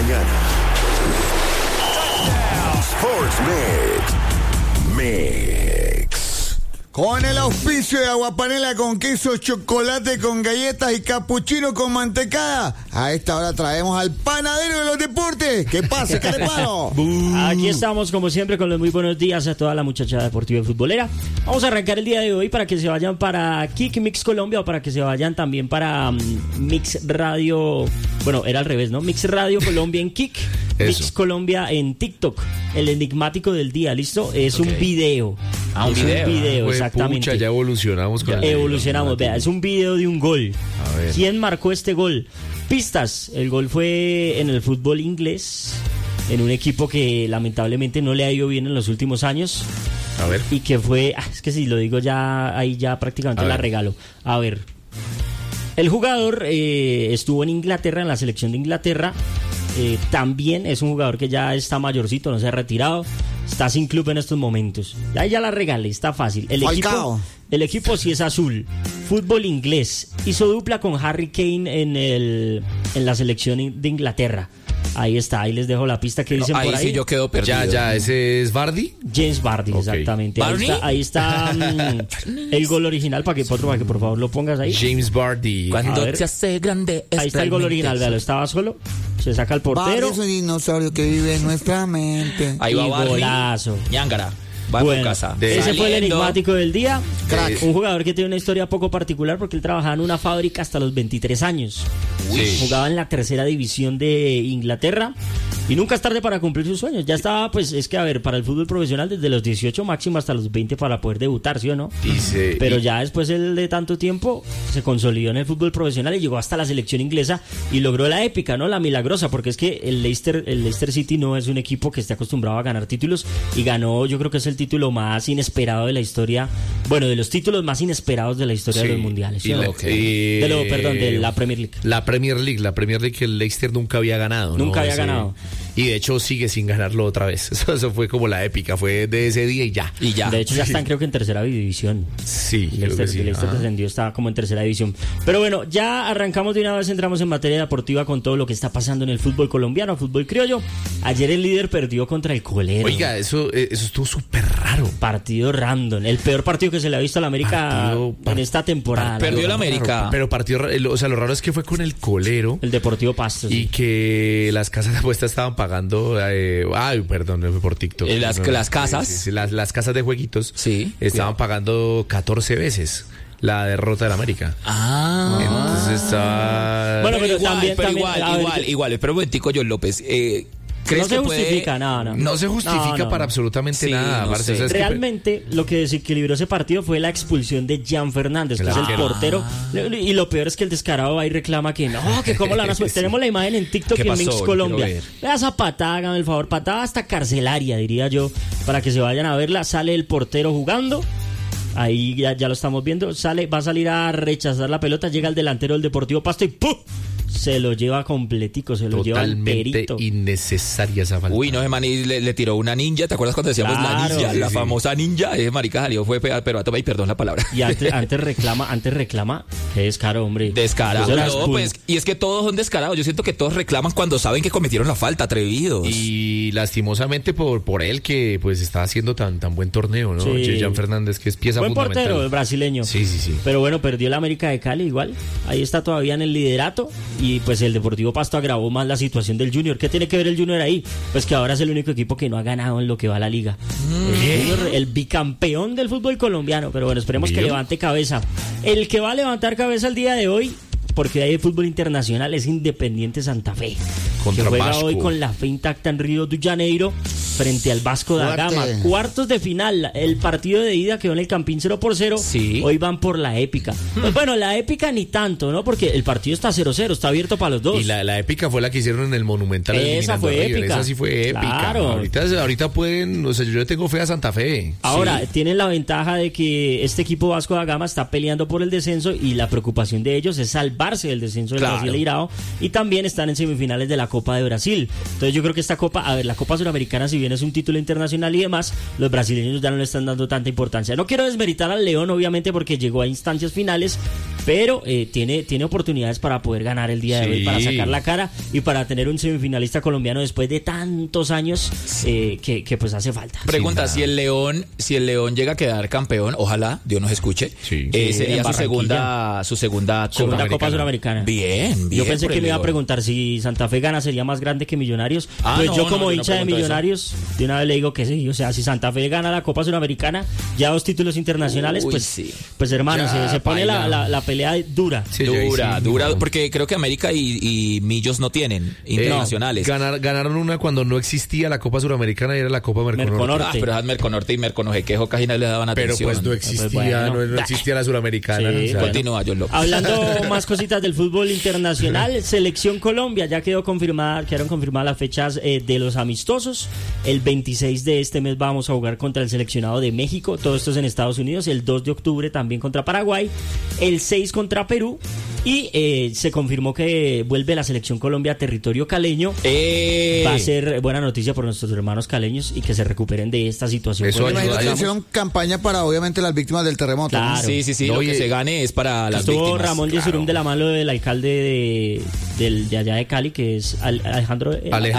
mañana. Sports Mix. Con el auspicio de aguapanela con queso, chocolate con galletas y capuchino con mantecada. A esta hora traemos al panadero de los deportes. ¿Qué pasa, Carepano? Aquí estamos, como siempre, con los muy buenos días a toda la muchachada deportiva y futbolera. Vamos a arrancar el día de hoy para que se vayan para Kick Mix Colombia o para que se vayan también para Mix Radio. Bueno, era al revés, ¿no? Mix Radio Colombia en Kick. Mix Colombia en TikTok. El enigmático del día, ¿listo? Es un video. Un video, exactamente. Pucha, ya evolucionamos con Evolucionamos, vea, es un video de un gol. A ver. ¿Quién marcó este gol? Pistas, el gol fue en el fútbol inglés, en un equipo que lamentablemente no le ha ido bien en los últimos años. A ver. Y que fue, es que si lo digo ya, ahí ya prácticamente la regalo. A ver, el jugador estuvo en Inglaterra, en la selección de Inglaterra. También es un jugador que ya está mayorcito, no se ha retirado, está sin club en estos momentos. Ya la regalé, está fácil. El equipo sí es azul. Fútbol inglés. Hizo dupla con Harry Kane en la selección de Inglaterra. Ahí está, ahí les dejo la pista que dicen por ahí. Sí yo quedo perdido. Ya, ¿ese es Vardy? James Vardy, okay. Exactamente. Ahí está el gol original, para que por favor lo pongas ahí. James Vardy. Cuando se hace grande. Ahí está el gol original, véalo, estaba solo. Se saca el portero. Vardy es un dinosaurio que vive en nuestra mente. Ahí va Vardy. Golazo. Ñángara. Bueno, casa. Ese fue el enigmático del día. Crack. Un jugador que tiene una historia poco particular porque él trabajaba en una fábrica hasta los 23 años. Sí. Jugaba en la tercera división de Inglaterra y nunca es tarde para cumplir sus sueños. Ya estaba, pues, es que a ver, para el fútbol profesional desde los 18 máximo hasta los 20 para poder debutar, ¿sí o no? Pero ya después él de tanto tiempo se consolidó en el fútbol profesional y llegó hasta la selección inglesa y logró la épica, ¿no? La milagrosa, porque es que el Leicester City no es un equipo que esté acostumbrado a ganar títulos y ganó, yo creo que es el título más inesperado de la historia, bueno, de los títulos más inesperados de la historia de los mundiales, ¿sí? De la Premier League. La Premier League que el Leicester nunca había ganado. Nunca había ganado. Y de hecho sigue sin ganarlo otra vez. Eso fue como la épica, fue de ese día y ya. De hecho ya están creo que en tercera división. Sí, el Leicester descendió, está como en tercera división. Pero bueno, ya arrancamos de una vez, entramos en materia deportiva con todo lo que está pasando en el fútbol colombiano, fútbol criollo. Ayer el líder perdió contra el Colero. Oiga, eso estuvo súper raro. Partido random, el peor partido que se le ha visto a la América en esta temporada. Perdió la América. Pero partido, o sea, lo raro es que fue con el Colero. El Deportivo Pasto. Y que las casas de apuestas estaban pagando, fue por TikTok. Las casas. Sí, las casas de jueguitos estaban pagando 14 veces la derrota de la América. Entonces está... Bueno, pero igual, espera un momentico, John López. No se justifica, no se justifica para absolutamente nada. No sé. Realmente lo que desequilibró ese partido fue la expulsión de Jan Fernández, que es el portero. Y lo peor es que el descarado va y reclama que cómo la van a subir. Tenemos la imagen en TikTok y en Mix Colombia. Vea esa patada, hágame el favor, patada hasta carcelaria, diría yo, para que se vayan a verla. Sale el portero jugando. Ahí ya lo estamos viendo. Va a salir a rechazar la pelota. Llega el delantero del Deportivo Pasto y ¡pum! Se lo lleva completico, se lo lleva enterito. Totalmente innecesaria esa falta. Uy, no, ese maní le tiró una ninja. ¿Te acuerdas cuando decíamos la ninja? La famosa ninja. Ese marica salió, pero toma y perdón la palabra. Y antes reclama. Qué descaro, hombre. Descarado. No, pues, y es que todos son descarados. Yo siento que todos reclaman cuando saben que cometieron la falta, atrevidos. Y lastimosamente por él, que pues está haciendo tan buen torneo, ¿no? Jan Fernández, que es pieza fundamental. Buen portero, el brasileño. Sí. Pero bueno, perdió el América de Cali igual. Ahí está todavía en el liderato. Y pues el Deportivo Pasto agravó más la situación del Junior. ¿Qué tiene que ver el Junior ahí? Pues que ahora es el único equipo que no ha ganado en lo que va a la liga. El Junior, el bicampeón del fútbol colombiano. Pero bueno, esperemos que levante cabeza. El que va a levantar cabeza el día de hoy, porque hay fútbol internacional, es Independiente Santa Fe, que juega Vasco. Hoy con la fe intacta en Río de Janeiro frente al Vasco da Gama. Cuartos de final. El partido de ida quedó en el Campín 0-0. Sí. Hoy van por la épica. Pues bueno, la épica ni tanto, ¿no? Porque el partido está 0-0, está abierto para los dos. Y la épica fue la que hicieron en el Monumental. Esa fue épica. Esa sí fue épica. Claro. Ahorita pueden, o sea, yo le tengo fe a Santa Fe. Ahora, tienen la ventaja de que este equipo Vasco da Gama está peleando por el descenso y la preocupación de ellos es salvarse del descenso del Brasileirao, y también están en semifinales de la Copa de Brasil. Entonces yo creo que esta Copa, la Copa Suramericana, si bien es un título internacional y demás, los brasileños ya no le están dando tanta importancia. No quiero desmeritar al León, obviamente, porque llegó a instancias finales, pero tiene oportunidades para poder ganar el día de hoy, para sacar la cara y para tener un semifinalista colombiano después de tantos años que pues hace falta. Pregunta, si el León llega a quedar campeón, ojalá Dios nos escuche, sería su segunda Copa Suramericana. Bien. Yo pensé que me iba a preguntar si Santa Fe gana, sería más grande que Millonarios. Pues yo como hincha de Millonarios, de una vez le digo que sí. O sea, si Santa Fe gana la Copa Suramericana, ya 2 títulos internacionales, pues hermano, se pone la pelea dura. Sí, dura, porque creo que América y Millos no tienen internacionales. Ganaron una cuando no existía la Copa Suramericana y era la Copa Merconorte. Pero es Merconorte y Merconojequejo casi no le daban atención. Pero pues no existía, no existía la Suramericana. Sí, continúa, John López. Hablando más cositas del fútbol internacional, Selección Colombia, ya quedaron confirmadas las fechas de los amistosos. El 26 de este mes vamos a jugar contra el seleccionado de México, todo esto es en Estados Unidos. El 2 de octubre también contra Paraguay, el 6 contra Perú. Y se confirmó que vuelve la Selección Colombia a territorio caleño. Va a ser buena noticia por nuestros hermanos caleños y que se recuperen de esta situación. Eso hicieron campaña para, obviamente, las víctimas del terremoto. Claro. Sí. Lo que se gane es para las víctimas. Estuvo Ramón Yesurum de la mano del alcalde de allá de Cali, que es Alejandro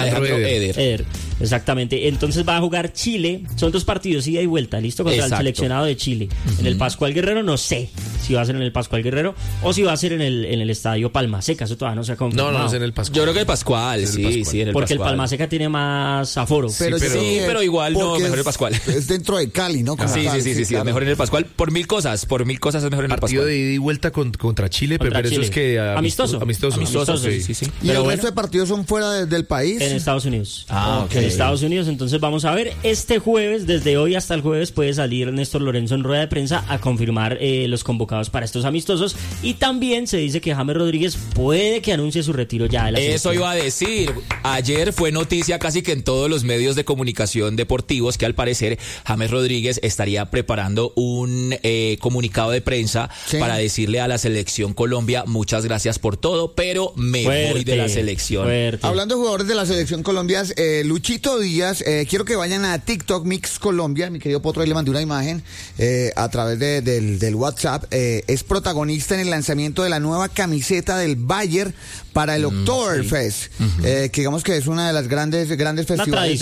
Eder. Exactamente. Entonces va a jugar Chile. Son 2 partidos, ida y vuelta, listo, contra el seleccionado de Chile. En el Pascual Guerrero, no sé si va a ser en el Pascual Guerrero o si va a ser en el estadio Palma Seca. Eso todavía no se ha confirmado. No, es en el Pascual. Yo creo que el Pascual, sí, en el porque Pascual. el Palma Seca tiene más aforo. Pero igual no, mejor el Pascual. Es dentro de Cali, ¿no? Sí, es mejor en el Pascual. Por mil cosas es mejor en el Pascual. Partido de ida y vuelta contra Chile, pero eso es que... Amistoso, sí. ¿Y el resto de partidos son fuera del país? En Estados Unidos. Okay. En Estados Unidos, entonces vamos a ver. Este jueves, desde hoy hasta el jueves, puede salir Néstor Lorenzo en rueda de prensa a confirmar los convocados para estos amistosos. Y también se dice que James Rodríguez puede que anuncie su retiro ya de la selección. Eso iba a decir. Ayer fue noticia casi que en todos los medios de comunicación deportivos que al parecer James Rodríguez estaría preparando un comunicado de prensa para decirle a la Selección Colombia muchas gracias por todo, pero me voy de la selección. Hablando de jugadores de la Selección Colombia, Luchito Díaz, quiero que vayan a TikTok Mix Colombia, mi querido Potro, ahí le mandé una imagen a través del WhatsApp. Es protagonista en el lanzamiento de la nueva camiseta del Bayern para el Oktoberfest, que digamos que es una de las grandes festivales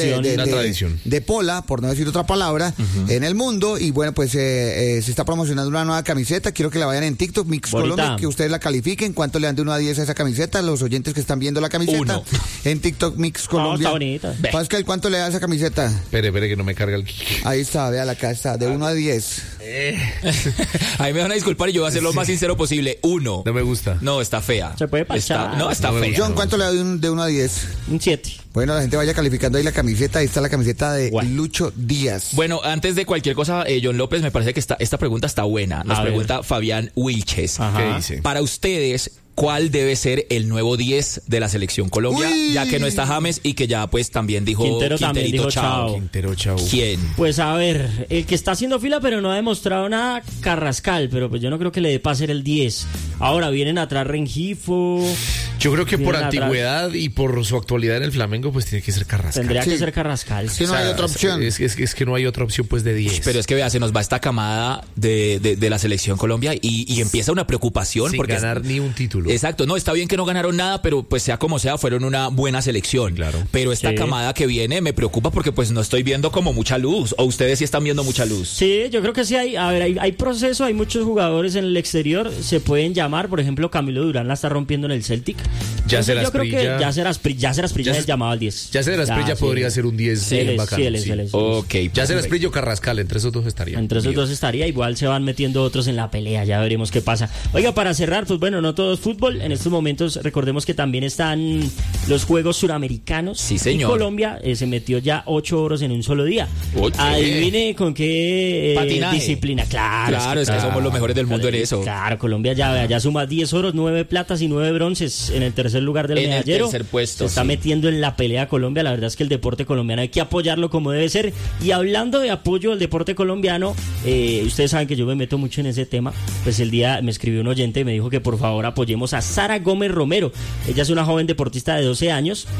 de Pola, por no decir otra palabra, en el mundo. Y bueno, pues se está promocionando una nueva camiseta. Quiero que la vayan en TikTok Mix Colombia, que ustedes la califiquen. ¿Cuánto le dan de 1 a 10 a esa camiseta? Los oyentes que están viendo la camiseta 1 en TikTok Mix Colombia. Está bonita. Pascal, ¿cuánto le da a esa camiseta? Espere que no me carga el... Ahí está, véala, acá está, de 1 a 10. Ahí me van a disculpar y yo voy a ser lo más sincero posible. 1. No me gusta. No, está fea. Se puede pasar. Está fea. John, ¿cuánto le da de 1 a 10? Un 7. Bueno, la gente vaya calificando ahí la camiseta. Ahí está la camiseta de Lucho Díaz. Bueno, antes de cualquier cosa, John López, me parece que esta pregunta está buena. Nos pregunta Fabián Wilches. ¿Qué dice? Para ustedes, ¿cuál debe ser el nuevo 10 de la Selección Colombia? Ya que no está James y que ya pues también dijo Quinterito chao. Quintero chao. ¿Quién? Pues a ver, el que está haciendo fila pero no ha demostrado nada, Carrascal, pero pues yo no creo que le dé para ser el 10. Ahora vienen atrás Rengifo. Yo creo que por antigüedad y por su actualidad en el Flamengo, pues tiene que ser Carrascal. Tendría que ser Carrascal. Si no hay otra opción. Es que no hay otra opción pues de 10. Pero es que vea, se nos va esta camada de la Selección Colombia y empieza una preocupación. Sin porque ganar ni un título. Exacto, no, está bien que no ganaron nada, pero pues sea como sea, fueron una buena selección. Claro. Pero esta camada que viene me preocupa porque pues no estoy viendo como mucha luz. ¿O ustedes sí están viendo mucha luz? Sí, yo creo que sí hay proceso, hay muchos jugadores en el exterior, se pueden llamar, por ejemplo, Camilo Durán la está rompiendo en el Celtic. Yo creo que ya será el llamado al 10. Ya será Asprilla podría ser un 10 bacano. Okay, ya será Asprilla o Carrascal, entre esos dos estaría. Igual se van metiendo otros en la pelea, ya veremos qué pasa. Oiga, para cerrar, pues bueno, no todo es fútbol. En estos momentos recordemos que también están los Juegos Suramericanos. Sí, señor. Y Colombia se metió ya 8 oros en un solo día. Adivine con qué disciplina. Claro, es que somos los mejores del mundo en eso. Claro, Colombia ya suma 10 oros, 9 platas y 9 bronces en el tercer lugar del medallero. En el tercer puesto. Se está metiendo en la pelea Colombia. La verdad es que el deporte colombiano hay que apoyarlo como debe ser. Y hablando de apoyo al deporte colombiano, ustedes saben que yo me meto mucho en ese tema. Pues el día me escribió un oyente y me dijo que por favor apoyemos a Sara Gómez Romero. Ella es una joven deportista de 12 años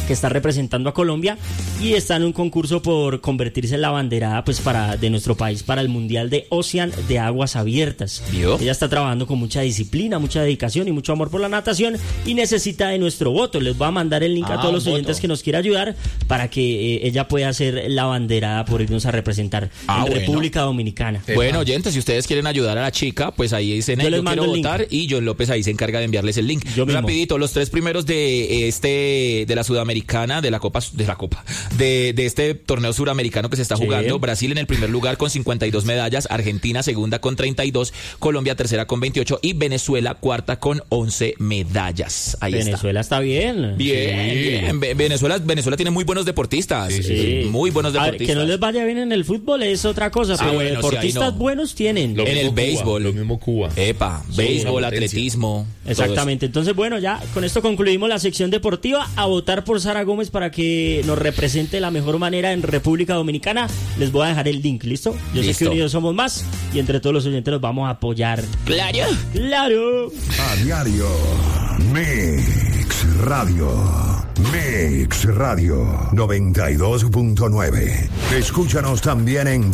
que está representando a Colombia y está en un concurso por convertirse en la abanderada pues de nuestro país para el Mundial de Ocean de Aguas Abiertas. ¿Vio? Ella está trabajando con mucha disciplina, mucha dedicación y mucho amor por la natación y necesita de nuestro voto. Les voy a mandar el link a todos los oyentes que nos quiera ayudar para que ella pueda ser la abanderada por irnos a representar en República Dominicana. Bueno, oyentes, si ustedes quieren ayudar a la chica, pues ahí dicen yo quiero votar y John López ahí se encarga de enviarles el link. Rapidito, los 3 primeros de la Sudamericana, de este torneo suramericano que se está jugando. Brasil en el primer lugar con 52 medallas, Argentina segunda con 32, Colombia tercera con 28 y Venezuela cuarta con 11 medallas. Ahí Venezuela está bien. Bien. Venezuela tiene muy buenos deportistas. Sí. Muy buenos deportistas. Que no les vaya bien en el fútbol es otra cosa, pero deportistas buenos tienen. En el béisbol. Lo mismo Cuba. Béisbol, atletismo. Exactamente. Entonces, bueno, ya con esto concluimos la sección deportiva. A votar por Sara Gómez para que nos represente de la mejor manera en República Dominicana. Les voy a dejar el link, ¿listo? Yo sé que unidos somos más y entre todos los oyentes los vamos a apoyar. ¡Claro! ¡Claro! A diario. Mix Radio. Mix Radio 92.9. Escúchanos también en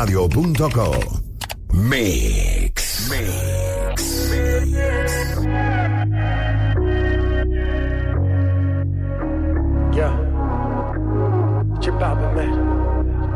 www.mixradio.co. Mix.